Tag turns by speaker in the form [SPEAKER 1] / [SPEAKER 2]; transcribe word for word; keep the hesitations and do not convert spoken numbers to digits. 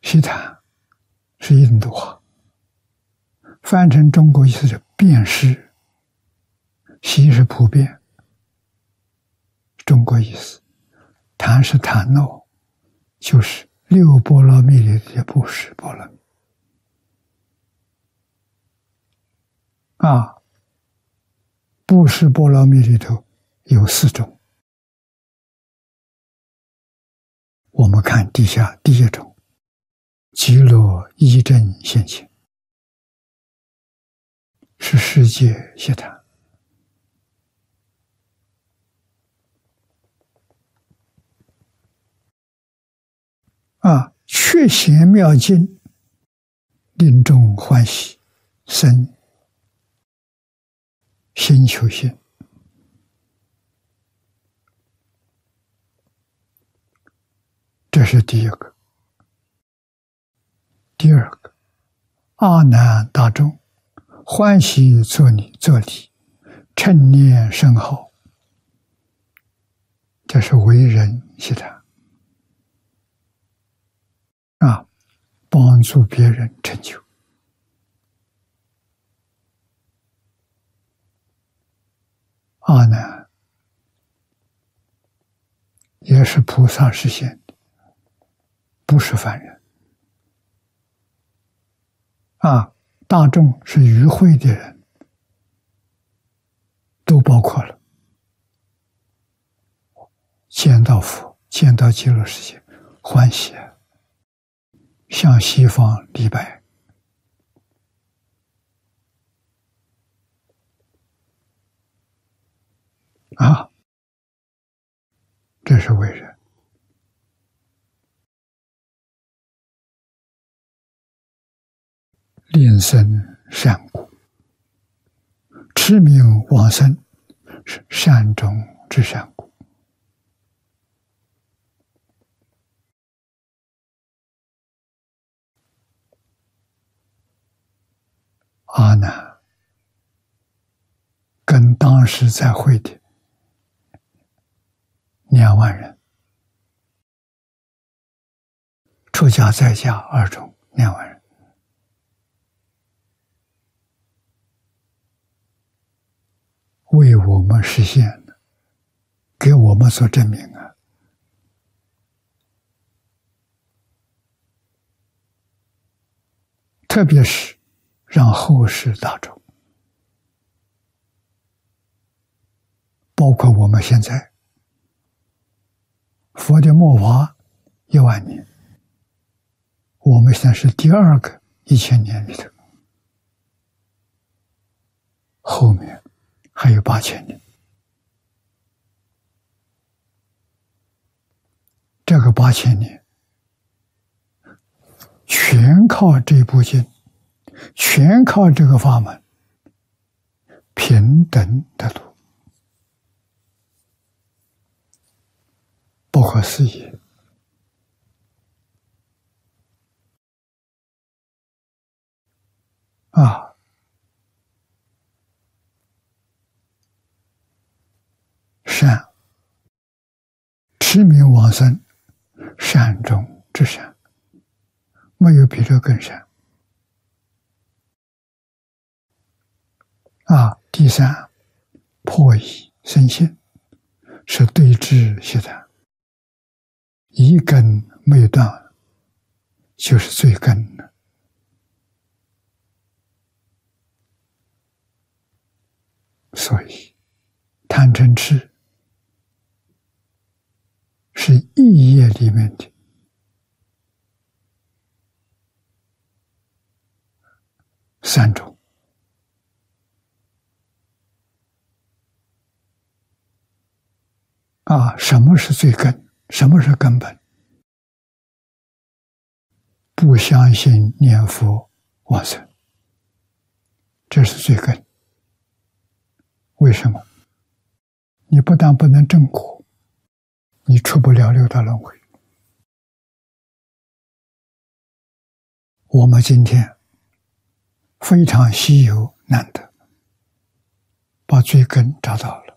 [SPEAKER 1] 悉檀是印度话，翻成中国意思是遍施，悉是普遍，中国意思，檀是檀诺，就是六波罗蜜里的布施波罗蜜啊，布施波罗蜜里头有四种，我们看底下第一种，极乐依正现前，是世界悉檀。啊，确显妙境，令众欢喜，生心求心。这是第一个。第二个，阿难大众欢喜作礼作礼，称念声号，这是为人悉檀。啊，帮助别人成就。阿难也是菩萨实现的，不是凡人。啊，大众是与会的人，都包括了。见到佛，见到极乐世界，欢喜，向西方礼拜。啊，这是为人。令生善果，持名往生，是善中之善果。阿难跟当时在会的两万人，出家在家二众两万人，为我们实现的，给我们所证明啊！特别是让后世大众，包括我们现在，佛的末法一万年，我们现在是第二个一千年里头，后面还有八千年。这个八千年，全靠这部经，全靠这个法门，平等的度，不可思议。啊，善，持名往生，善中之善，没有比这更善。啊，第三，破疑生信，是对治悉檀，一根没有断，就是最根的。所以，贪嗔痴是意业里面的三种。啊，什么是最根？什么是根本？不相信念佛往生，这是最根。为什么？你不但不能证果，你出不了六道轮回。我们今天非常稀有难得，把最根找到了。